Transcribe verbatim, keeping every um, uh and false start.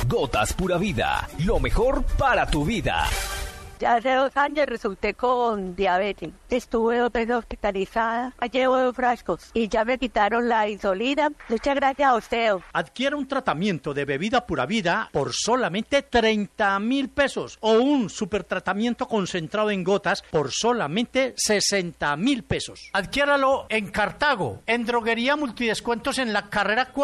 Gotas Pura Vida, lo mejor para tu vida. Ya hace dos años resulté con diabetes. Estuve dos veces hospitalizada. Llevo dos frascos y ya me quitaron la insulina. Muchas gracias a usted. Adquiera un tratamiento de bebida Pura Vida por solamente treinta mil pesos o un super tratamiento concentrado en gotas por solamente sesenta mil pesos. Adquiéralo en Cartago, en Droguería Multidescuentos en la carrera cuatro.